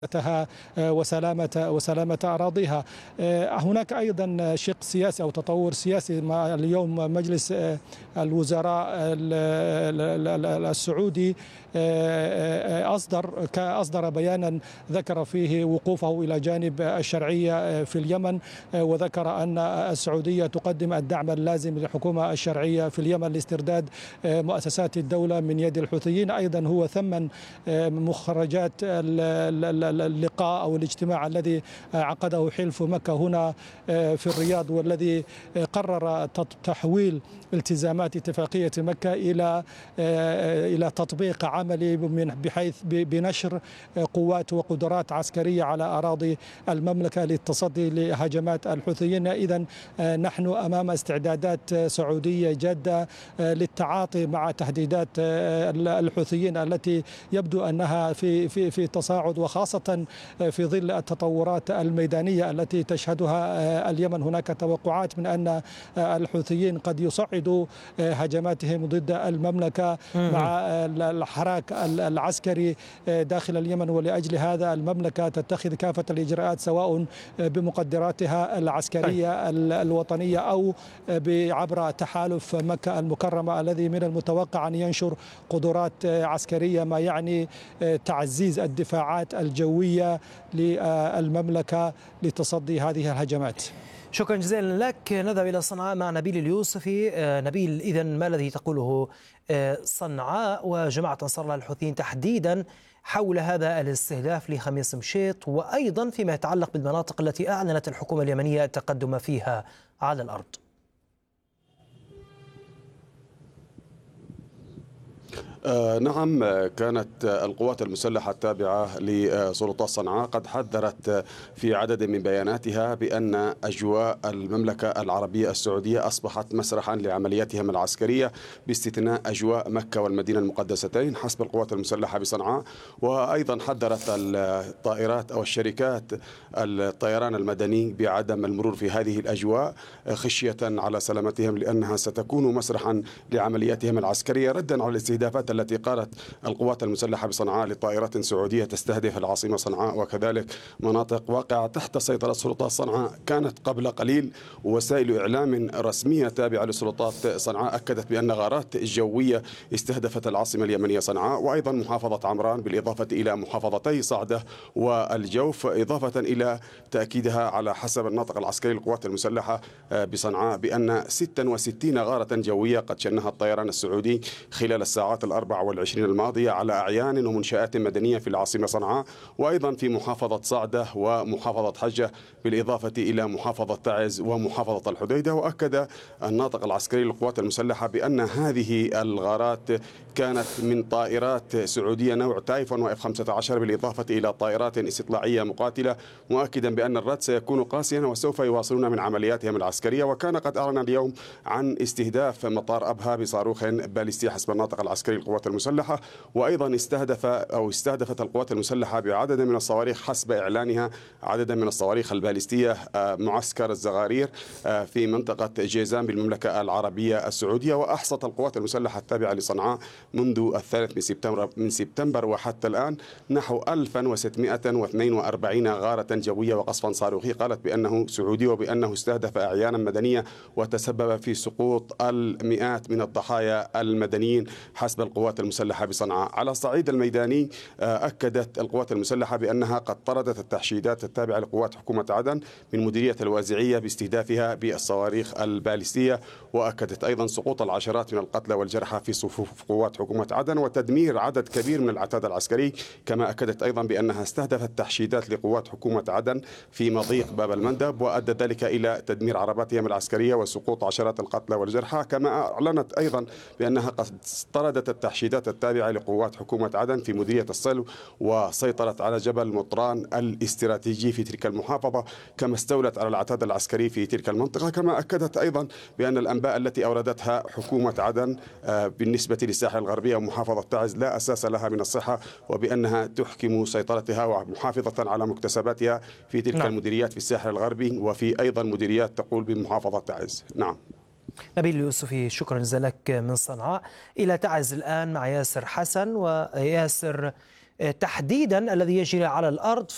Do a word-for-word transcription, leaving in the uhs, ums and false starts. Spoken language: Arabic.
وسلامة وسلامة أراضيها. هناك أيضا شق سياسي أو تطور سياسي. اليوم مجلس الوزراء السعودي أصدر أصدر بيانا ذكر فيه وقوفه إلى جانب الشرعية في اليمن، وذكر أن السعودية تقدم الدعم اللازم للحكومة الشرعية في اليمن لاسترداد مؤسسات الدولة من يد الحوثيين. أيضا هو ثمن مخرجات اللقاء أو الاجتماع الذي عقده حلف مكة هنا في الرياض، والذي قرر تحويل التزامات اتفاقية مكة إلى إلى تطبيق عملي بحيث بنشر قوات وقدرات عسكرية على أراضي المملكة للتصدي لهجمات الحوثيين. إذن نحن أمام استعدادات سعودية جادة للتعاطي مع تهديدات الحوثيين التي يبدو أنها في في في تصاعد، وخاصة في ظل التطورات الميدانية التي تشهدها اليمن. هناك توقعات من أن الحوثيين قد يصعدوا هجماتهم ضد المملكة مع الحراك العسكري داخل اليمن، ولأجل هذا المملكة تتخذ كافة الإجراءات سواء بمقدراتها العسكرية الوطنية أو عبر تحالف مكة المكرمة الذي من المتوقع أن ينشر قدرات عسكرية، ما يعني تعزيز الدفاعات الجوية للمملكة لتصدي هذه الهجمات. شكرا جزيلا لك. نذهب إلى صنعاء مع نبيل اليوسفي. نبيل، إذن ما الذي تقوله صنعاء وجماعة أنصار الله الحوثيين تحديدا حول هذا الاستهداف لخميس مشيط، وأيضا فيما يتعلق بالمناطق التي أعلنت الحكومة اليمنية التقدم فيها على الأرض؟ آه نعم، كانت القوات المسلحة التابعة لسلطات صنعاء قد حذرت في عدد من بياناتها بأن أجواء المملكة العربية السعودية أصبحت مسرحا لعملياتهم العسكرية باستثناء أجواء مكة والمدينة المقدستين حسب القوات المسلحة بصنعاء. وأيضا حذرت الطائرات أو الشركات الطيران المدني بعدم المرور في هذه الأجواء خشية على سلامتهم، لأنها ستكون مسرحا لعملياتهم العسكرية ردا على الاستهدافات التي قالت القوات المسلحة بصنعاء لطائرات سعودية تستهدف العاصمة صنعاء وكذلك مناطق واقعة تحت سيطرة سلطات صنعاء. كانت قبل قليل وسائل إعلام رسمية تابعة لسلطات صنعاء أكدت بأن غارات جوية استهدفت العاصمة اليمنية صنعاء وأيضا محافظة عمران، بالإضافة إلى محافظتي صعدة والجوف، إضافة إلى تأكيدها على حسب الناطق العسكري للقوات المسلحة بصنعاء بأن ستة وستين غارة جوية قد شنها الطيران السعودي خلال الساعات الأربع والعشرين الماضية على أعيان ومنشآت مدنية في العاصمة صنعاء، وأيضا في محافظة صعدة ومحافظة حجة، بالإضافة إلى محافظة تعز ومحافظة الحديدة. وأكد الناطق العسكري للقوات المسلحة بأن هذه الغارات كانت من طائرات سعودية نوع تايفون وإف خمسة عشر، بالإضافة إلى طائرات استطلاعية مقاتلة، مؤكدا بأن الرد سيكون قاسيا وسوف يواصلون من عملياتهم العسكرية. وكان قد أعلن اليوم عن استهداف مطار أبها بصاروخ باليستي حسب الناطق العسكري للقوات المسلحة، وأيضا استهدف أو استهدفت القوات المسلحة بعدد من الصواريخ حسب إعلانها عددا من الصواريخ الباليستية معسكر الزغارير في منطقة جيزان بالمملكة العربية السعودية. وأحصت القوات المسلحة التابعة لصنعاء منذ الثالث من سبتمبر من سبتمبر وحتى الآن نحو ألف وستمائة واثنين وأربعين غارة جوية وقصفا صاروخي قالت بأنه سعودي، وبأنه استهدف أعيانا مدنية وتسبب في سقوط المئات من الضحايا المدنيين حسب القوات المسلحة بصنعاء. على الصعيد الميداني أكدت القوات المسلحة بأنها قد طردت التحشيدات التابعة لقوات حكومة عدن من مديرية الوازعية باستهدافها بالصواريخ الباليستية، وأكدت أيضا سقوط العشرات من القتلى والجرحى في صفوف قوات حكومة عدن وتدمير عدد كبير من العتاد العسكري. كما أكدت أيضا بأنها استهدفت تحشيدات لقوات حكومة عدن في مضيق باب المندب، وأدى ذلك إلى تدمير عرباتهم العسكرية وسقوط عشرات القتلى والجرحى. كما أعلنت أيضا بأنها قد طردت التحشيدات التابعة لقوات حكومة عدن في مديرية الصلو وسيطرت على جبل مطران الاستراتيجي في تلك المحافظة، كما استولت على العتاد العسكري في تلك المنطقة. كما أكدت أيضا بأن الأنباء التي أوردتها حكومة عدن بالنسبة للساحل الغربية ومحافظة تعز لا أساس لها من الصحة، وبأنها تحكم سيطرتها ومحافظة على مكتسباتها في تلك نعم. المديريات في الساحل الغربي وفي أيضا مديريات تقول بمحافظة تعز. نعم. نبيل اليوسفي، شكرا جزيلا لك من صنعاء. إلى تعز الآن مع ياسر حسن. وياسر، تحديدا الذي يجري على الأرض